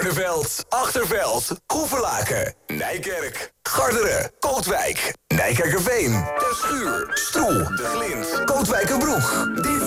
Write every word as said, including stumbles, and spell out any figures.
Barneveld, Achterveld, Hoevelaken, Nijkerk, Garderen, Kootwijk, Nijkerkerveen, Terschuur, Stroe, De Glind, Kootwijkerbroek. Dit